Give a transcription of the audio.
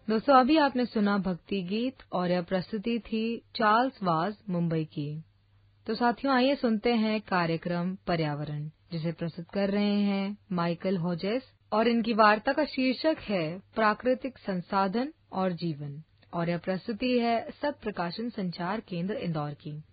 दोस्तों, अभी आपने सुना भक्ति गीत और यह प्रस्तुति थी चार्ल्स वाज मुंबई की। तो साथियों, आइए सुनते हैं कार्यक्रम पर्यावरण, जिसे प्रस्तुत कर रहे हैं माइकल होजेस, और इनकी वार्ता का शीर्षक है प्राकृतिक संसाधन और जीवन, और यह प्रस्तुति है सत प्रकाशन संचार केंद्र इंदौर की।